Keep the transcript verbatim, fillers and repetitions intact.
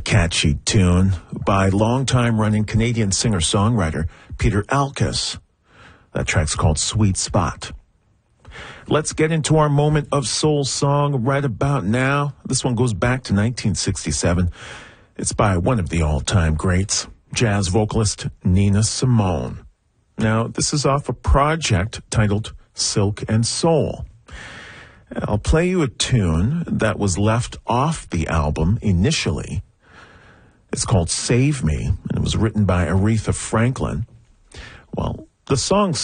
catchy tune by longtime running Canadian singer-songwriter Peter Alkes. That track's called Sweet Spot. Let's get into our moment of soul song right about now. This one goes back to nineteen sixty-seven. It's by one of the all-time greats, jazz vocalist Nina Simone. Now, this is off a project titled Silk and Soul. I'll play you a tune that was left off the album initially. It's called Save Me, and it was written by Aretha Franklin. Well, the song